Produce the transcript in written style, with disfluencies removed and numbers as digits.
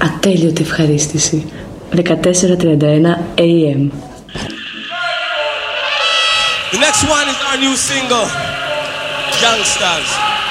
ατέλειωτη ευχαρίστηση. 14:31 AM. The next one is our new single, Youngsters.